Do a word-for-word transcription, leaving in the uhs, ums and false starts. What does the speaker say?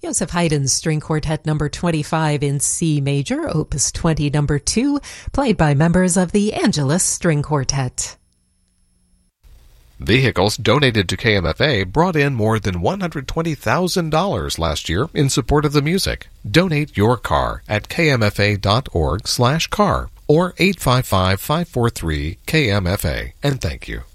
Joseph Haydn's String Quartet number twenty-five in C major, opus twenty number two, played by members of the Angelus String Quartet. Vehicles donated to K M F A brought in more than one hundred twenty thousand dollars last year in support of the music. Donate your car at kmfa.org slash car or eight five five, five four three, K M F A, and thank you.